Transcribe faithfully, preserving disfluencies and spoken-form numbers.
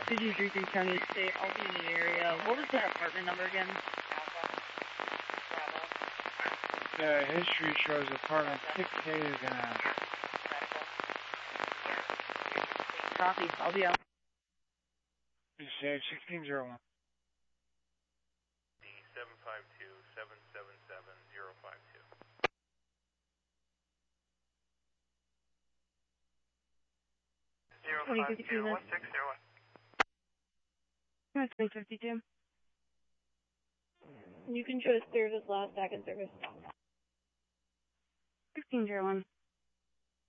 two two three three County State, I'll be in the area. What was that apartment number again? The history shows apartment six A is in a... Copy, I'll be out. You say sixteen zero one. D seven five two seven seven seven zero five two. Zero five two one six zero one. twenty fifty-two. You can show us service last back in service. sixteen zero one.